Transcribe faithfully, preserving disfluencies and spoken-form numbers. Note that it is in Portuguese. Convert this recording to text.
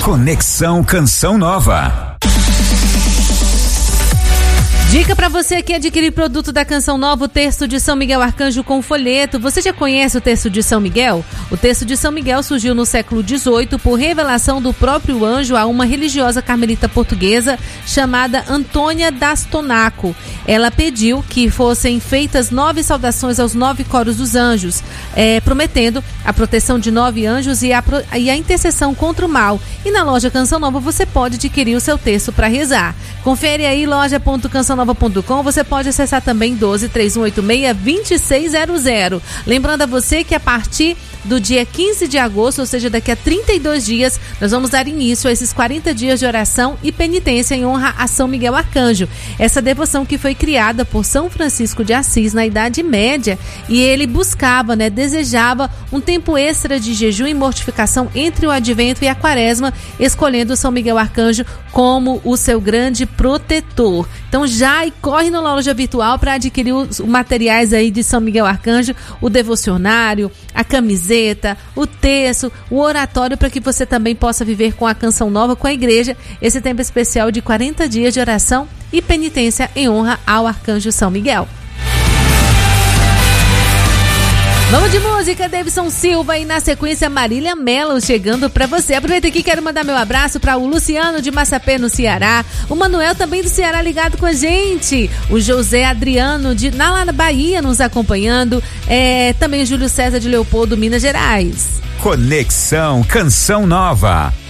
Conexão Canção Nova. Dica para você que adquirir produto da Canção Nova, o Terço de São Miguel Arcanjo com folheto. Você já conhece o Terço de São Miguel? O Terço de São Miguel surgiu no século dezoito por revelação do próprio anjo a uma religiosa carmelita portuguesa chamada Antônia d'Astonaco. Ela pediu que fossem feitas nove saudações aos nove coros dos anjos, é, prometendo a proteção de nove anjos e a, e a intercessão contra o mal. E na loja Canção Nova você pode adquirir o seu terço para rezar. Confere aí, loja ponto canção nova ponto com. Você pode acessar também doze, três um oito seis, dois seis zero zero. Lembrando a você que a partir do dia quinze de agosto, ou seja, daqui a trinta e dois dias, nós vamos dar início a esses quarenta dias de oração e penitência em honra a São Miguel Arcanjo. Essa devoção que foi criada por São Francisco de Assis na Idade Média, e ele buscava, né, desejava um tempo extra de jejum e mortificação entre o Advento e a Quaresma, escolhendo São Miguel Arcanjo como o seu grande protetor. Então já e corre na loja virtual para adquirir os materiais aí de São Miguel Arcanjo, o devocionário, a camiseta, o terço, o oratório, para que você também possa viver com a Canção Nova, com a igreja, esse tempo especial de quarenta dias de oração e penitência em honra ao Arcanjo São Miguel. Vamos de música, Davidson Silva, e na sequência Marília Mello chegando pra você. Aproveita aqui, quero mandar meu abraço para o Luciano de Massapé, no Ceará, o Manuel também do Ceará ligado com a gente, o José Adriano de na Bahia nos acompanhando, é, também o Júlio César de Leopoldo, Minas Gerais. Conexão Canção Nova.